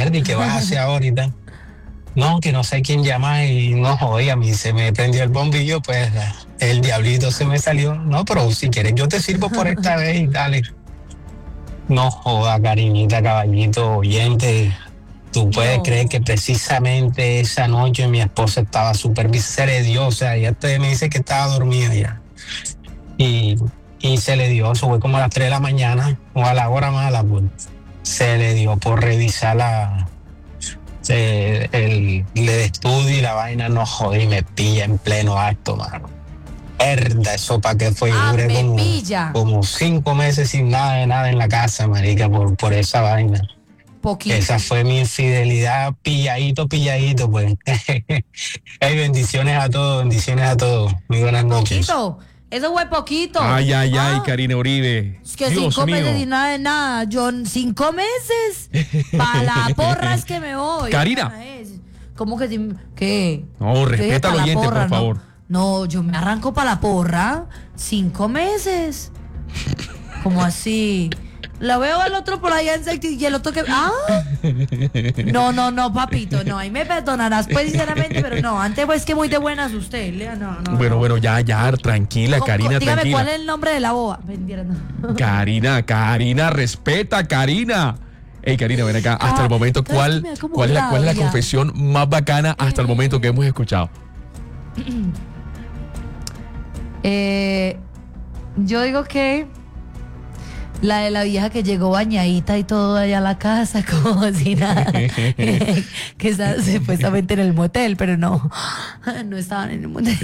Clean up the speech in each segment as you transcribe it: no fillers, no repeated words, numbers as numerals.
mierda, ¿y qué vas a hacer ahorita? No, que no sé quién llama y no joder, a mí se me prendió el bombillo, pues el diablito se me salió. No, pero si quieres yo te sirvo por esta vez y dale. No joda, cariñita, caballito, oyente. Tú puedes No. creer que precisamente esa noche mi esposa estaba súper, se le dio, o sea, ella me dice que estaba dormida ya. Y, y se le dio, eso fue como a las 3 de la mañana, o a la hora mala, pues. Se le dio por revisar el estudio y la vaina, no joder, y me pilla en pleno acto, mano. Herda, eso para que fue, duré me pilla. como 5 meses sin nada de nada en la casa, marica, por esa vaina. Poquito. Esa fue mi infidelidad, pilladito, pues. Hey, bendiciones a todos. Muy buenas noches. Poquito. Eso fue poquito. Ay, Karina Uribe. Es que Dios 5 mío. meses y nada de nada. Yo 5 meses. Para la porra es que me voy. Karina. ¿Cómo que qué? No, respeta al Pa' la oyente, porra, por favor. No, yo me arranco para la porra. 5 meses. ¿Cómo así? Lo veo al otro por allá en sexy y el otro que... ¡Ah! No, papito, no. Ahí me perdonarás, pues, sinceramente, pero no. Antes, pues, que muy de buenas usted. No. Bueno, ya, tranquila, Karina, dígame, tranquila. ¿cuál es el nombre de la boba? Mentira, no. Karina, respeta, Karina. Hey, Karina, ven acá. Hasta el momento, ¿cuál es la confesión más bacana hasta el momento que hemos escuchado? Yo digo que la de la vieja que llegó bañadita y todo allá a la casa, como si nada. Que está supuestamente en el motel, pero no estaban en el motel.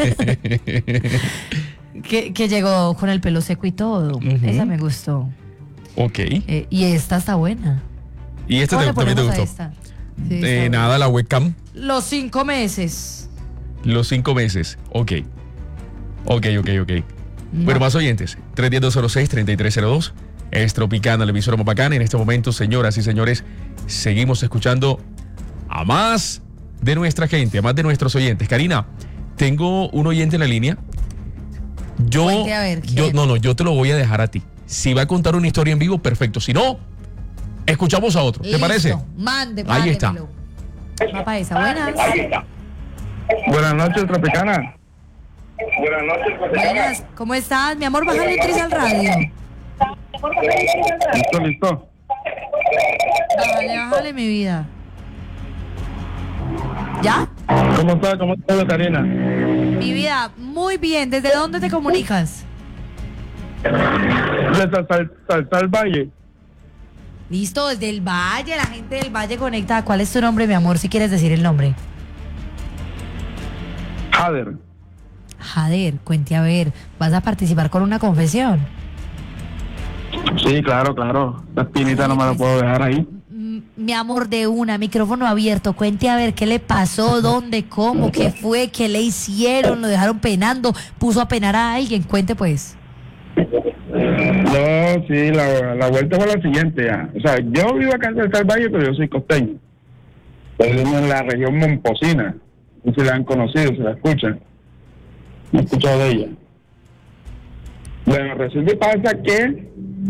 que llegó con el pelo seco y todo. Esa me gustó. Ok. Y esta está buena. ¿Y esta también te gustó? Esta? Sí, nada, la webcam. Los 5 meses. Los 5 meses. Ok. No. Bueno, más oyentes. 310-206-3302. Es Tropicana, la emisora más bacana. En este momento, señoras y señores, seguimos escuchando a más de nuestra gente, a más de nuestros oyentes. Karina, tengo un oyente en la línea. Cuente a ver, yo te lo voy a dejar a ti. Si va a contar una historia en vivo, perfecto. Si no, escuchamos a otro. ¿Te parece? Ahí está. Papá, esa buena. Buenas noches, Tropicana. Buenas, ¿cómo estás? Mi amor, bájale 3 al radio. Listo. Bájale, mi vida. ¿Ya? ¿Cómo está, Karina? Mi vida, muy bien. ¿Desde dónde te comunicas? Desde Salsal Valle. Listo, desde el Valle, la gente del Valle conecta. ¿Cuál es tu nombre, mi amor, si quieres decir el nombre? Jader, cuente a ver, ¿vas a participar con una confesión? Sí, claro. La espinita no me la puedo dejar ahí. Mi amor, de una, micrófono abierto, cuente a ver qué le pasó, dónde, cómo, qué fue, qué le hicieron, lo dejaron penando, puso a penar a alguien, cuente pues. No, sí, la vuelta fue la siguiente ya. O sea, yo vivo acá en Salsal Valle, pero yo soy costeño. Estoy en la región Momposina. No sé si la han conocido, se la escuchan. No he escuchado de ella. Bueno, resulta y pasa que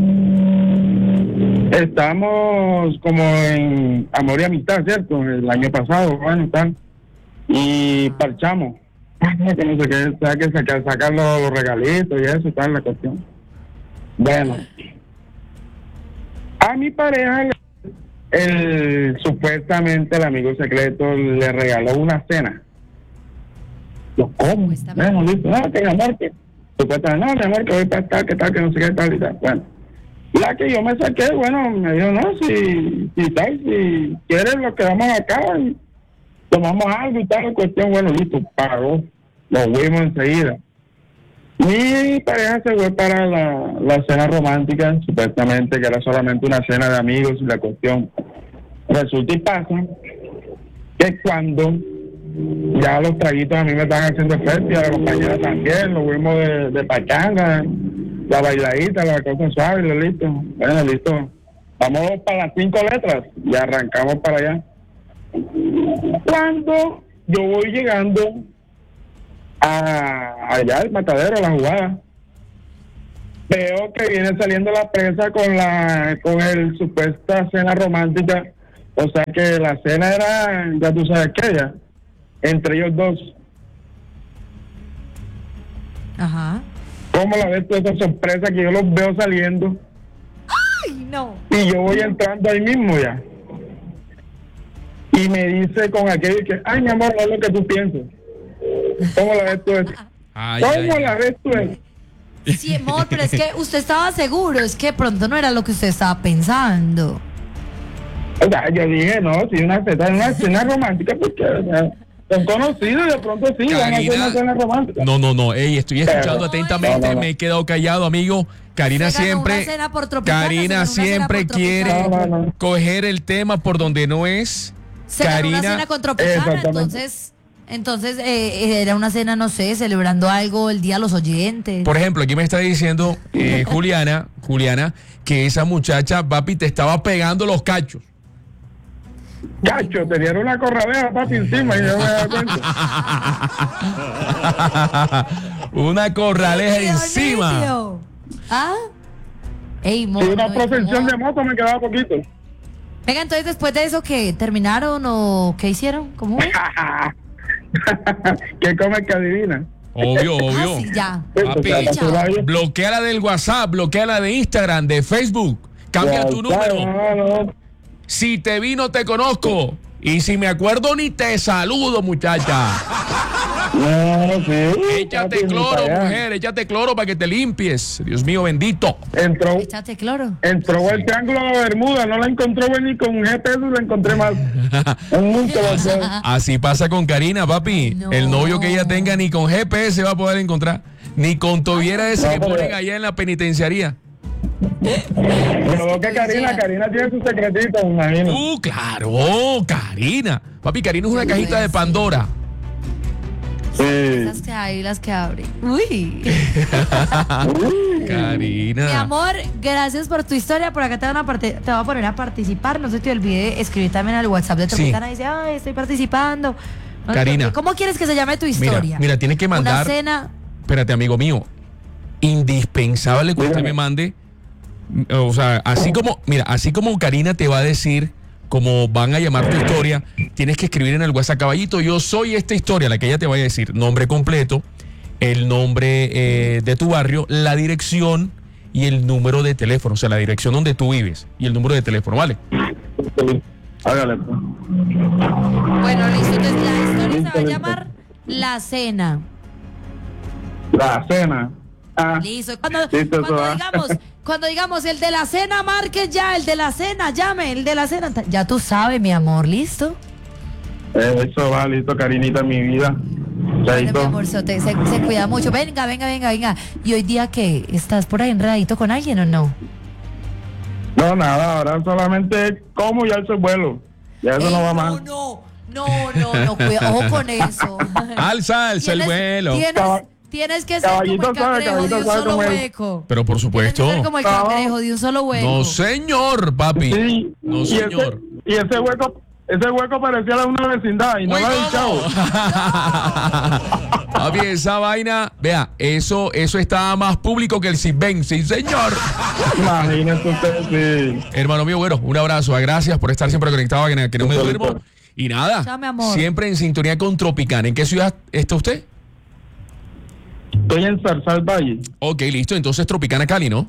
estamos como en amor y amistad, ¿cierto? El año pasado, bueno, tal. Y parchamos. Que no sé qué, hay que sacar los regalitos y eso, tal, la cuestión. Bueno. A mi pareja, supuestamente el amigo secreto le regaló una cena. Yo, ¿cómo? Bueno, listo. No, que mi amor, que supuestamente, no, mi amor, que voy para tal, que no sé qué, tal y tal. Bueno, la que yo me saqué, bueno, me dijo, no, si quieres lo quedamos acá y tomamos algo y tal, cuestión, bueno, listo, pagó, lo fuimos enseguida. Mi pareja se fue para la cena romántica, supuestamente que era solamente una cena de amigos y la cuestión. Resulta y pasa que cuando ya los traguitos a mí me están haciendo efecto y a la compañera también, lo fuimos de pachanga, la bailadita, la cosa suave, lo listo. Bueno, listo. Vamos para las 5 letras y arrancamos para allá. Cuando yo voy llegando allá al matadero, a la jugada, veo que viene saliendo la presa con el supuesta cena romántica O sea que la cena era, ya tú sabes que ya, entre ellos dos. Ajá. ¿Cómo la ves tú esa sorpresa que yo los veo saliendo? Ay, no. Y yo voy entrando ahí mismo ya. Y me dice con aquello que, ay, mi amor, no es lo que tú piensas. ¿Cómo la ves tú eso? ¿Cómo la ves tú eso? Sí, amor, pero es que usted estaba seguro, es que pronto no era lo que usted estaba pensando. O sea, yo dije, no, si una cena romántica, porque son conocidos y de pronto sí, van a hacer una cena romántica. No, ey, estoy escuchando Pero, atentamente, no. me he quedado callado, amigo. Karina Se ganó siempre, una cena por Tropicana, se Karina ganó una cena siempre por quiere Tropicana. No. coger el tema por donde no es. Se ganó una cena con Tropicana, Exactamente. entonces era una cena, no sé, celebrando algo, el Día de los Oyentes. Por ejemplo, aquí me está diciendo Juliana, que esa muchacha, papi, te estaba pegando los cachos. Cacho, tenían una corralera, papi, encima y yo me daba cuenta. Una corraleja Nítido, encima. nítido. ¿Ah? Ey, Y mono, una ¿y procesión cómo? de moto me quedaba poquito. Venga, entonces después de eso, ¿qué? ¿Terminaron o qué hicieron? ¿Cómo? ¿Qué comes que adivina? Obvio, Ah, obvio. sí, ya. Papi, bloqueala del WhatsApp, bloqueala de Instagram, de Facebook. Cambia tu número. No. Si te vi, no te conozco. Y si me acuerdo, ni te saludo, muchacha. No, sí. Échate papi, cloro, ni para allá. mujer, échate cloro para que te limpies. Dios mío, bendito. Entró Échate cloro. el triángulo de Bermuda, no la encontró ni con GPS, la encontré mal. Un mundo Así pasa con Karina, papi. No. El novio que ella tenga ni con GPS va a poder encontrar. Ni con tobiera ese que No, pero- ponen allá en la penitenciaría. Pero que Karina tiene su secretito, me imagino. Claro, Karina. Papi, Karina es una cajita de Pandora. Sí. Las que hay, las que abren. Uy. Karina. Mi amor, gracias por tu historia. Por acá te voy a poner a participar. No se te olvide escribir también al WhatsApp de Tropicana. Dice, ay, estoy participando. No se te Karina. olvide. ¿Cómo quieres que se llame tu historia? Mira, tienes que mandar. Una cena. Espérate, amigo mío. Indispensable que usted me mande. O sea, así como Karina te va a decir cómo van a llamar tu historia, tienes que escribir en el WhatsApp, caballito, yo soy esta historia, la que ella te vaya a decir, nombre completo, el nombre de tu barrio, la dirección y el número de teléfono, o sea, la dirección donde tú vives y el número de teléfono, ¿vale? Hágale, pues. Bueno, listo. Entonces la historia se va a llamar La Cena. La cena. Ah, Listo. Listo, eso va. Cuando digamos el de la cena, marque ya, el de la cena, llame, el de la cena. Ya tú sabes, mi amor, ¿listo? Eso va, listo, Karinita, mi vida. Bueno, mi Chaito. amorzote, se cuida mucho. Venga. ¿Y hoy día qué? ¿Estás por ahí enredadito con alguien o no? No, nada, ahora solamente como y alzo el vuelo. Ya eso no va más. No, cuida, ojo con eso. Alza el vuelo. Tienes que ser como el Caballito sabe, cangrejo de un caballito sabe solo cómo es. hueco. Pero por Tienes que supuesto. ser como el cangrejo de un solo hueco. No, señor, papi. Sí, No, y señor. ese hueco parecía de una vecindad y no Uy, la del ¿cómo? chavo. Papi, esa vaina, vea, eso está más público que el Sisben, sí, señor. Imagínense ustedes, sí. Hermano mío, bueno, un abrazo, gracias por estar siempre conectado, que no me duermo. Y nada, Chao, mi amor. siempre en sintonía con Tropicana. ¿En qué ciudad está usted? Estoy en Zarzal Valle. Ok, listo, entonces Tropicana Cali, ¿no?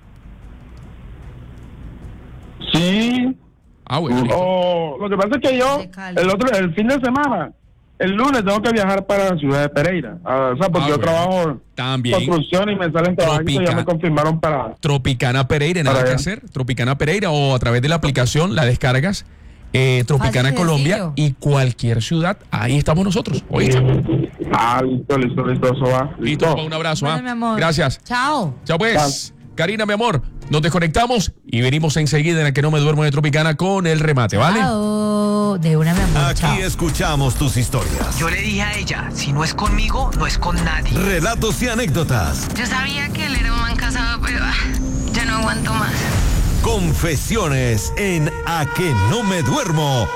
Sí. Ah, bueno, listo. Lo que pasa es que yo, De Cali. el fin de semana, el lunes tengo que viajar para la ciudad de Pereira. O sea, porque yo bueno. trabajo También. construcción y me salen trabajos y ya Tropica- me confirmaron para... Tropicana Pereira, nada Para que allá. hacer. Tropicana Pereira o a través de la aplicación la descargas. Tropicana Fácil y Colombia sencillo. y cualquier ciudad, ahí estamos nosotros. ¿Oíste? Listo, eso va. Listo, un abrazo. Bueno, ¿ah? mi amor. Gracias. Chao. Chao pues. Karina, mi amor, nos desconectamos y venimos enseguida en la que no me duermo de Tropicana con el remate, ¿vale? Chao. De una, mi amor. Aquí Chao. escuchamos tus historias, Yo le dije a ella, si no es conmigo, no es con nadie. relatos y anécdotas, Yo sabía que él era un man casado, pero ya no aguanto más. confesiones en A que no me duermo